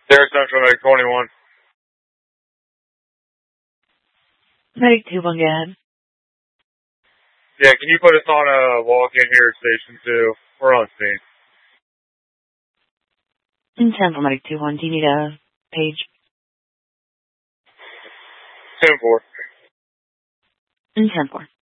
There, Central Medic 21. Medic 2-1, go ahead. Yeah, can you put us on a walk-in here at Station 2? We're on scene. Central Medic 2-1, do you need a page? 10-4. 10-4.